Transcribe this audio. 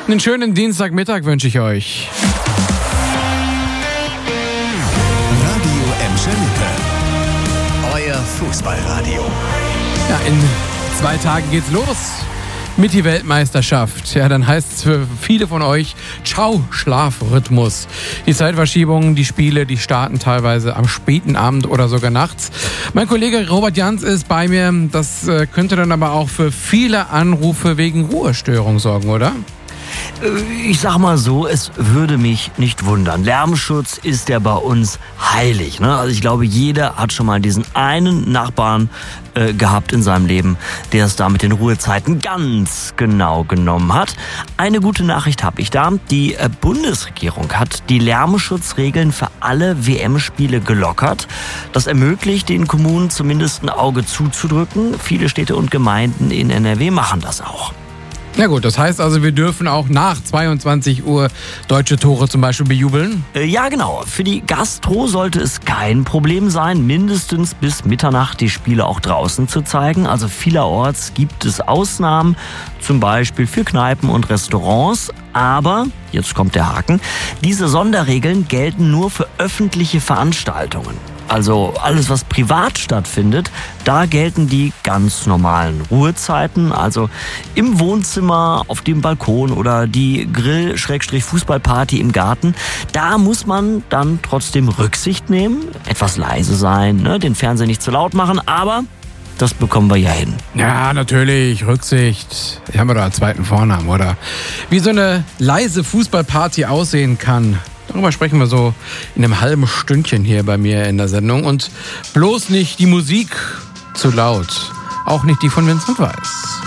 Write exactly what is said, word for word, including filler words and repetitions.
Einen schönen Dienstagmittag wünsche ich euch. Radio Emscher Lippe. Euer Fußballradio. Ja, in zwei Tagen geht's los mit die Weltmeisterschaft. Ja, dann heißt es für viele von euch, ciao, Schlafrhythmus. Die Zeitverschiebungen, die Spiele, die starten teilweise am späten Abend oder sogar nachts. Mein Kollege Robert Jans ist bei mir. Das äh, könnte dann aber auch für viele Anrufe wegen Ruhestörung sorgen, oder? Ich sag mal so, es würde mich nicht wundern. Lärmschutz ist ja bei uns heilig. Ne? Also ich glaube, jeder hat schon mal diesen einen Nachbarn äh, gehabt in seinem Leben, der es da mit den Ruhezeiten ganz genau genommen hat. Eine gute Nachricht habe ich da. Die äh, Bundesregierung hat die Lärmschutzregeln für alle W M-Spiele gelockert. Das ermöglicht den Kommunen zumindest ein Auge zuzudrücken. Viele Städte und Gemeinden in N R W machen das auch. Ja gut, das heißt also, wir dürfen auch nach zweiundzwanzig Uhr deutsche Tore zum Beispiel bejubeln? Äh, ja, genau. Für die Gastro sollte es kein Problem sein, mindestens bis Mitternacht die Spiele auch draußen zu zeigen. Also vielerorts gibt es Ausnahmen, zum Beispiel für Kneipen und Restaurants. Aber, jetzt kommt der Haken, diese Sonderregeln gelten nur für öffentliche Veranstaltungen. Also alles, was privat stattfindet, da gelten die ganz normalen Ruhezeiten. Also im Wohnzimmer, auf dem Balkon oder die Grill-Fußballparty im Garten. Da muss man dann trotzdem Rücksicht nehmen, etwas leise sein, ne? Den Fernseher nicht zu laut machen, aber das bekommen wir ja hin. Ja, natürlich, Rücksicht. Ich habe da einen zweiten Vornamen, oder? Wie so eine leise Fußballparty aussehen kann. Darüber sprechen wir so in einem halben Stündchen hier bei mir in der Sendung. Und bloß nicht die Musik zu laut. Auch nicht die von Vincent Weiss.